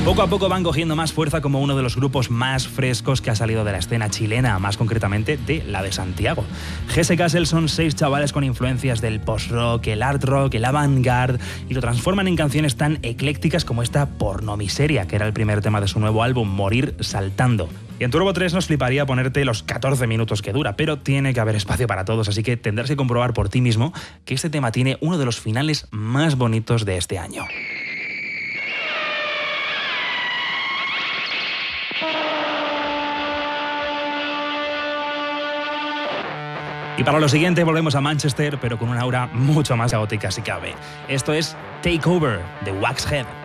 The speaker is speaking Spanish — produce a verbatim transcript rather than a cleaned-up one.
Poco a poco van cogiendo más fuerza como uno de los grupos más frescos que ha salido de la escena chilena, más concretamente de la de Santiago. G S Castle son seis chavales con influencias del post-rock, el art rock, el avant-garde, y lo transforman en canciones tan eclécticas como esta Pornomiseria, que era el primer tema de su nuevo álbum, Morir Saltando. Y en Turbo tres nos fliparía ponerte los catorce minutos que dura, pero tiene que haber espacio para todos, así que tendrás que comprobar por ti mismo que este tema tiene uno de los finales más bonitos de este año. Y para lo siguiente volvemos a Manchester, pero con una aura mucho más caótica si cabe. Esto es Take Over de Waxhead.